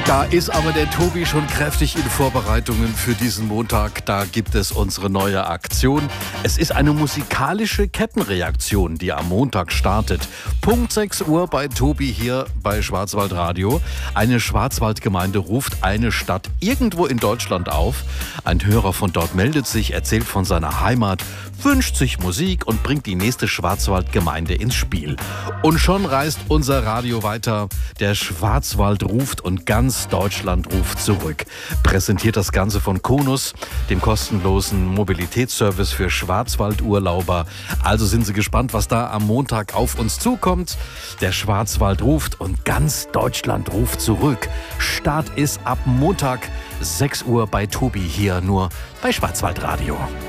Da ist aber der Tobi schon kräftig in Vorbereitungen für diesen Montag. Da gibt es unsere neue Aktion. Es ist eine musikalische Kettenreaktion, die am Montag startet. Punkt 6 Uhr bei Tobi hier bei Schwarzwaldradio. Eine Schwarzwaldgemeinde ruft eine Stadt irgendwo in Deutschland auf. Ein Hörer von dort meldet sich, erzählt von seiner Heimat, wünscht sich Musik und bringt die nächste Schwarzwaldgemeinde ins Spiel. Und schon reist unser Radio weiter. Der Schwarzwald ruft und ganz Deutschland ruft zurück. Präsentiert das Ganze von Konus, dem kostenlosen Mobilitätsservice für Schwarzwaldurlauber. Also sind Sie gespannt, was da am Montag auf uns zukommt. Der Schwarzwald ruft und ganz Deutschland ruft zurück. Start ist ab Montag 6 Uhr bei Tobi hier nur bei Schwarzwaldradio.